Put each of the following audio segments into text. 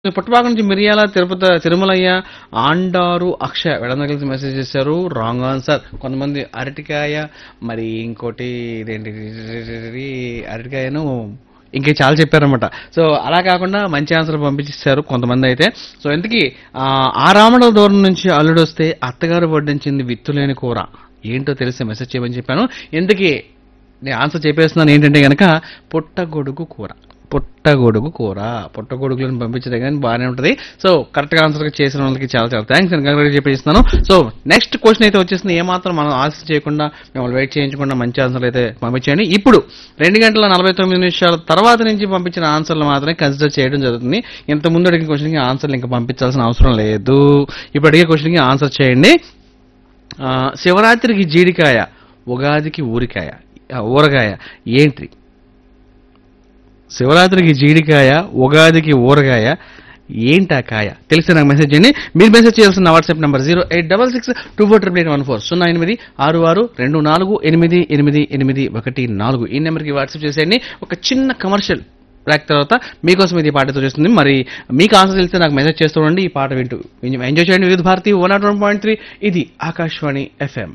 పుట్టపాక నుంచి మిరియాల తిరుమలయ్య ఆండారు అక్షయ వీళ్ళందరూ కలిసి మెసేజ్ చేశారు. Wrong answer. కొంతమంది అరటికాయ, మరి ఇంకోటి ఇదేంటి అరటికాయను ఇంకా చాలా చెప్పారనమాట. సో అలా కాకుండా మంచి ఆన్సర్ పంపించేశారు కొంతమంది అయితే. సో ఇంతకీ ఆ రామణ దూరం నుంచి అల్లుడు వస్తే అత్తగారు వడ్డించింది విత్తులేని కూర ఏంటో తెలిసి మెసేజ్ చేయమని చెప్పాను. ఇంతకీ నేను ఆన్సర్ చెప్పేస్తున్నాను. ఏంటంటే గనక పుట్టగొడుగు కూర. పుట్టగొడుగు కూర. పుట్టగొడుగులను పంపించదే కానీ బాగానే ఉంటుంది. సో కరెక్ట్గా ఆన్సర్ చేసిన వాళ్ళకి చాలా చాలా థ్యాంక్స్ అని కరెక్ట్గా చెప్పేస్తున్నాను. సో నెక్స్ట్ క్వశ్చన్ అయితే వచ్చేసింది. ఏమాత్రం మనం ఆన్సర్ చేయకుండా మిమ్మల్ని వెయిట్ చేయించకుండా మంచి ఆన్సర్లు అయితే పంపించండి. ఇప్పుడు 2 గంటల 49 నిమిషాల తర్వాత నుంచి పంపించిన ఆన్సర్లు మాత్రమే కన్సిడర్ చేయడం జరుగుతుంది. ఇంత ముందు అడిగిన క్వశ్చన్కి ఆన్సర్లు ఇంకా పంపించాల్సిన అవసరం లేదు. ఇప్పుడు అడిగే క్వశ్చన్కి ఆన్సర్ చేయండి. శివరాత్రికి జీడికాయ, ఉగాదికి ఊరగాయ ఏంటి? శివరాత్రికి జీడికాయ, ఉగాదికి ఊరగాయ ఏంటా కాయ? తెలిస్తే నాకు మెసేజ్ చేయండి. మీరు మెసేజ్ చేయాల్సిన వాట్సాప్ నెంబర్ 086624814 08662488814 ఈ నెంబర్కి వాట్సాప్ చేసేయండి. ఒక చిన్న కమర్షియల్ బ్రేక్ తర్వాత మీకోసం ఇది పాటతో చేస్తుంది. మరి మీకు ఆన్సర్ తెలిస్తే నాకు మెసేజ్ చేస్తూ ఉండండి. ఈ పాట వింటూ ఎంజాయ్ చేయండి. వివిధ భారతి 101.3 ఇది ఆకాశవాణి FM.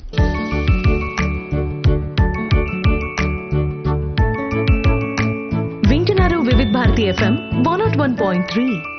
వింటున్నారు వివిధ భారతి FM 101.3.